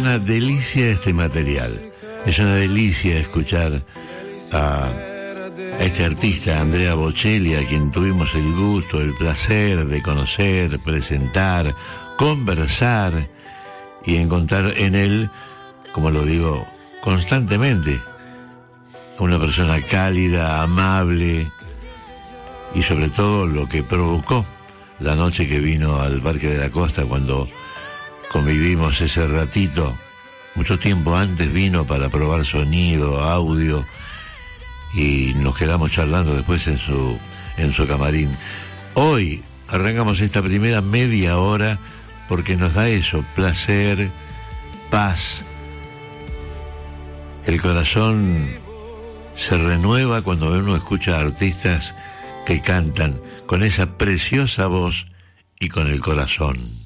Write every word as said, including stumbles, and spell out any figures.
una delicia este material. Es una delicia escuchar a este artista, Andrea Bocelli, a quien tuvimos el gusto, el placer de conocer, presentar, conversar y encontrar en él, como lo digo constantemente, una persona cálida, amable y sobre todo lo que provocó la noche que vino al Parque de la Costa, cuando convivimos ese ratito. Mucho tiempo antes vino para probar sonido, audio, y nos quedamos charlando después en su, en su camarín. Hoy arrancamos esta primera media hora porque nos da eso, placer, paz. El corazón se renueva cuando uno escucha a artistas que cantan con esa preciosa voz y con el corazón.